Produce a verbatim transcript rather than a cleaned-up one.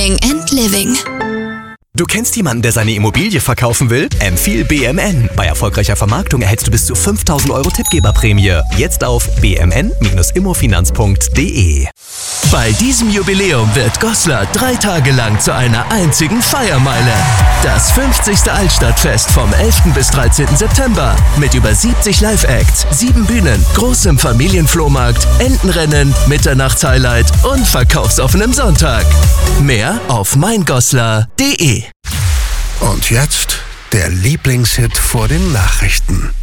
and Living. Du kennst jemanden, der seine Immobilie verkaufen will? Empfiehl B M N. Bei erfolgreicher Vermarktung erhältst du bis zu fünftausend Euro Tippgeberprämie. Jetzt auf b m n Bindestrich immofinanz punkt d e. Bei diesem Jubiläum wird Goslar drei Tage lang zu einer einzigen Feiermeile. Das fünfzigste Altstadtfest vom elften bis dreizehnten September mit über siebzig Live-Acts, sieben Bühnen, großem Familienflohmarkt, Entenrennen, Mitternachtshighlight und verkaufsoffenem Sonntag. Mehr auf mein goslar punkt d e. Und jetzt der Lieblingshit vor den Nachrichten.